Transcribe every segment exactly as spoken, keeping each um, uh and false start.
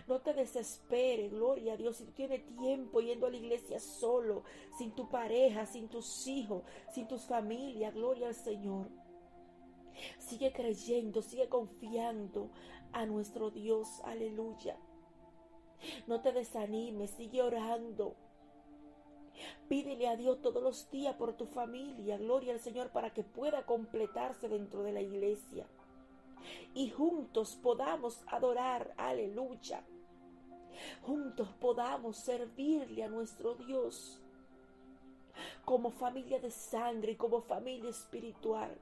No te desesperes, gloria a Dios. Si tú tienes tiempo yendo a la iglesia solo, sin tu pareja, sin tus hijos, sin tus familias, gloria al Señor. Sigue creyendo, sigue confiando a nuestro Dios, aleluya. No te desanimes, sigue orando. Pídele a Dios todos los días por tu familia, gloria al Señor, para que pueda completarse dentro de la iglesia. Y juntos podamos adorar, aleluya. Juntos podamos servirle a nuestro Dios como familia de sangre y como familia espiritual.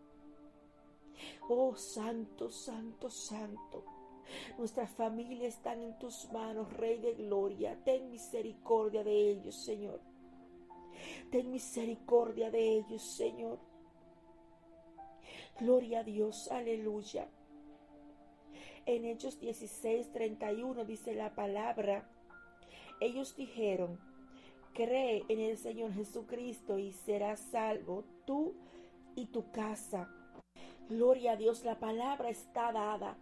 Oh, santo, santo, santo. Nuestras familias están en tus manos, Rey de gloria. Ten misericordia de ellos, Señor. Ten misericordia de ellos, Señor. Gloria a Dios, aleluya. En Hechos dieciséis, treinta y uno dice la palabra: ellos dijeron, cree en el Señor Jesucristo y serás salvo tú y tu casa. Gloria a Dios, la palabra está dada.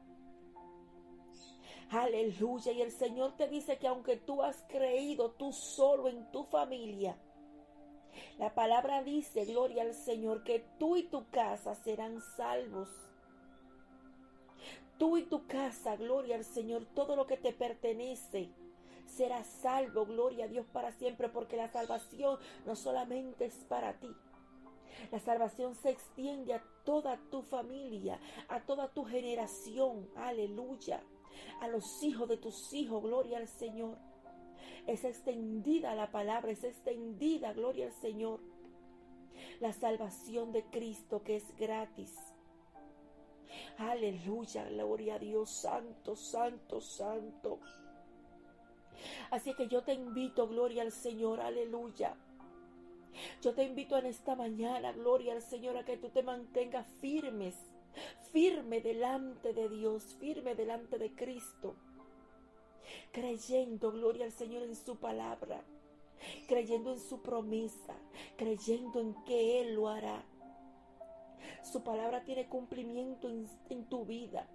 Aleluya. Y el Señor te dice que aunque tú has creído tú solo en tu familia, la palabra dice, gloria al Señor, que tú y tu casa serán salvos. Tú y tu casa, gloria al Señor, todo lo que te pertenece será salvo, gloria a Dios para siempre, porque la salvación no solamente es para ti. La salvación se extiende a toda tu familia, a toda tu generación, aleluya, a los hijos de tus hijos, gloria al Señor. Es extendida la palabra, es extendida, gloria al Señor, la salvación de Cristo, que es gratis. Aleluya, gloria a Dios, santo, santo, santo. Así que yo te invito, gloria al Señor, aleluya. Yo te invito en esta mañana, gloria al Señor, a que tú te mantengas firmes, firme delante de Dios, firme delante de Cristo, creyendo, gloria al Señor, en su palabra, creyendo en su promesa, creyendo en que Él lo hará. Su palabra tiene cumplimiento en, en tu vida.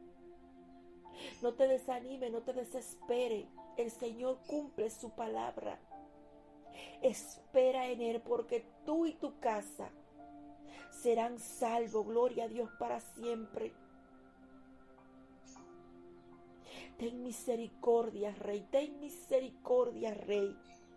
No te desanime, no te desespere. El Señor cumple su palabra. Espera en Él, porque tú y tu casa serán salvos, gloria a Dios para siempre. Ten misericordia, Rey, ten misericordia, Rey.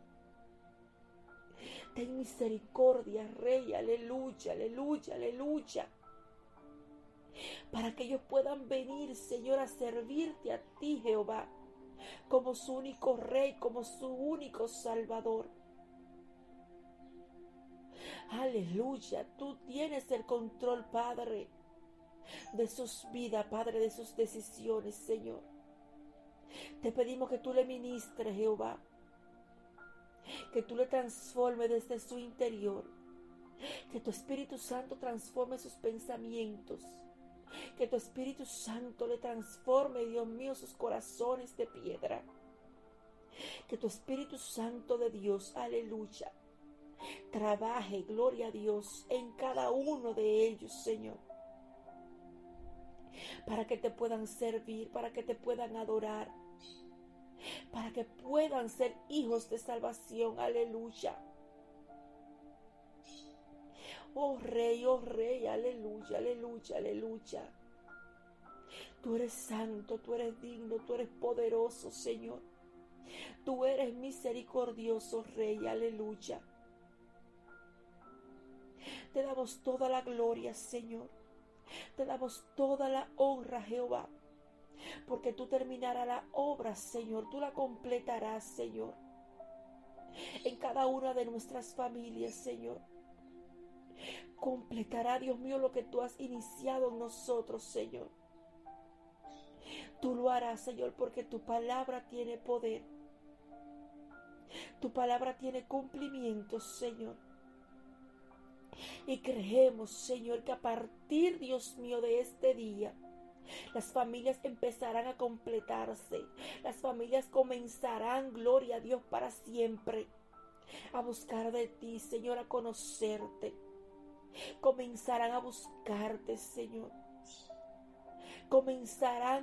Ten misericordia, Rey, aleluya, aleluya, aleluya. Para que ellos puedan venir, Señor, a servirte a ti, Jehová, como su único Rey, como su único Salvador. Aleluya, tú tienes el control, Padre, de sus vidas, Padre, de sus decisiones, Señor. Te pedimos que tú le ministres, Jehová, que tú le transformes desde su interior, que tu Espíritu Santo transforme sus pensamientos, que tu Espíritu Santo le transforme, Dios mío, sus corazones de piedra, que tu Espíritu Santo de Dios, aleluya, trabaje, gloria a Dios, en cada uno de ellos, Señor, para que te puedan servir, para que te puedan adorar, para que puedan ser hijos de salvación, aleluya. Oh Rey, oh Rey, aleluya, aleluya, aleluya. Tú eres santo, tú eres digno, tú eres poderoso, Señor. Tú eres misericordioso, Rey, aleluya. Te damos toda la gloria, Señor. Te damos toda la honra, Jehová, porque tú terminarás la obra, Señor. Tú la completarás, Señor, en cada una de nuestras familias, Señor. Completará, Dios mío, lo que tú has iniciado en nosotros, Señor. Tú lo harás, Señor, porque tu palabra tiene poder. Tu palabra tiene cumplimiento, Señor. Y creemos, Señor, que a partir, Dios mío, de este día, las familias empezarán a completarse. Las familias comenzarán, gloria a Dios, para siempre, a buscar de ti, Señor, a conocerte. Comenzarán a buscarte, Señor. Comenzarán